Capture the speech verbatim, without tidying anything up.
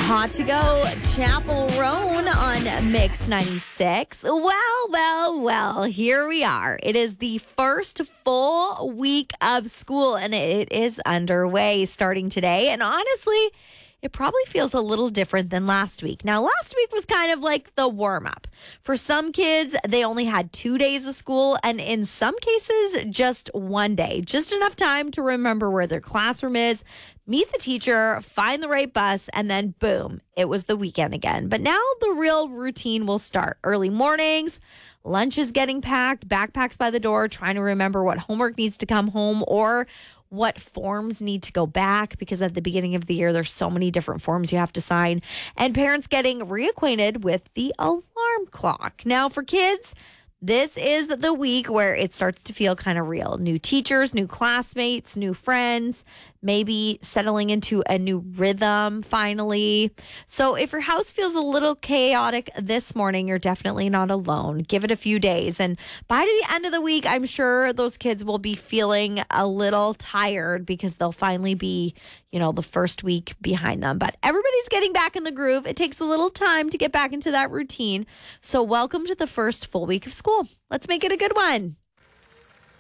Hot to go, Chapel Roan on Mix ninety-six. Well, well, well, here we are. It is the first full week of school, and it is underway starting today. And honestly, it probably feels a little different than last week. Now, last week was kind of like the warm-up. For some kids, they only had two days of school, and in some cases, just one day. Just enough time to remember where their classroom is, meet the teacher, find the right bus, and then boom, it was the weekend again. But now the real routine will start. Early mornings, lunch is getting packed, backpacks by the door, trying to remember what homework needs to come home or what forms need to go back, because at the beginning of the year, there's so many different forms you have to sign, and parents getting reacquainted with the alarm clock. Now, for kids, this is the week where it starts to feel kind of real. New teachers, new classmates, new friends, maybe settling into a new rhythm finally. So if your house feels a little chaotic this morning, you're definitely not alone. Give it a few days. And by the end of the week, I'm sure those kids will be feeling a little tired because they'll finally be, you know, the first week behind them. But everybody's getting back in the groove. It takes a little time to get back into that routine. So welcome to the first full week of school. Let's make it a good one.